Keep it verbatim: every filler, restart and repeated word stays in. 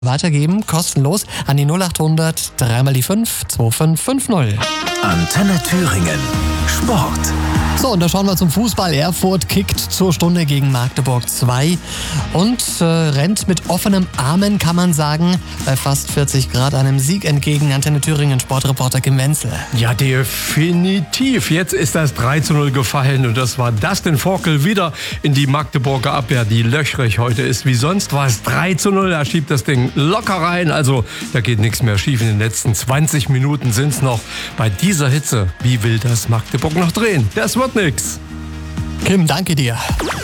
weitergeben, kostenlos an die null acht hundert, dreimal die fünf, zwei fünf fünf null. Antenne Thüringen. Sport. So, und da schauen wir zum Fußball. Erfurt kickt zur Stunde gegen Magdeburg zwei und äh, rennt mit offenem Armen, kann man sagen, bei fast vierzig Grad einem Sieg entgegen. Antenne Thüringen Sportreporter Kim Wenzel. Ja, definitiv. Jetzt ist das drei zu null gefallen und das war Dustin Forkel wieder in die Magdeburger Abwehr, die löchrig heute ist. Wie sonst war es drei zu null. Er schiebt das Ding locker rein. Also da geht nichts mehr schief. In den letzten zwanzig Minuten sind es noch. Bei dieser Hitze, wie will das Magdeburg noch drehen? Das wird nix. Kim, danke dir.